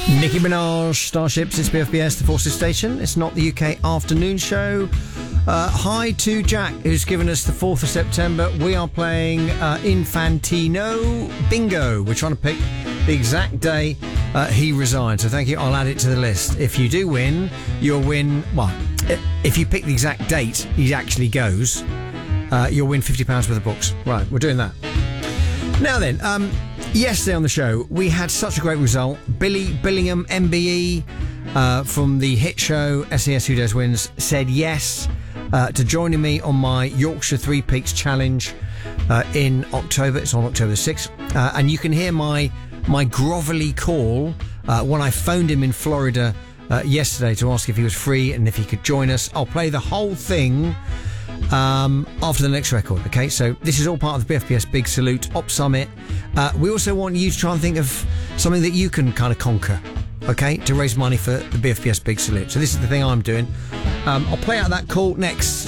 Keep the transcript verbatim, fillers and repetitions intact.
Nicki Minaj, Starships, it's B F B S, the Forces Station. It's not the U K afternoon show. Uh, hi to Jack, who's given us the fourth of September. We are playing uh, Infantino Bingo. We're trying to pick the exact day uh, he resigned. So thank you. I'll add it to the list. If you do win, you'll win... Well, if you pick the exact date he actually goes, uh, you'll win fifty pounds worth of books. Right, we're doing that. Now then, um, yesterday on the show, we had such a great result. Billy Billingham, M B E, uh, from the hit show S E S Who Dares Wins, said yes uh, to joining me on my Yorkshire Three Peaks Challenge uh, in October. It's on October the sixth. Uh, and you can hear my, my grovelly call uh, when I phoned him in Florida uh, yesterday to ask if he was free and if he could join us. I'll play the whole thing Um, after the next record, okay? So this is all part of the B F B S Big Salute Op Summit. Uh, we also want you to try and think of something that you can kind of conquer, okay, to raise money for the B F B S Big Salute. So this is the thing I'm doing. Um, I'll play out that call next.